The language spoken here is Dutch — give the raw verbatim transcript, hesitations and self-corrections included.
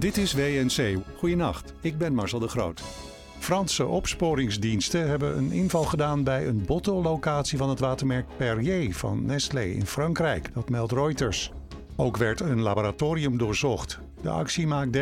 Dit is W N C. Goedenacht, ik ben Marcel de Groot. Franse opsporingsdiensten hebben een inval gedaan bij een bottellocatie van het watermerk Perrier van Nestlé in Frankrijk. Dat meldt Reuters. Ook werd een laboratorium doorzocht. De actie maakt deel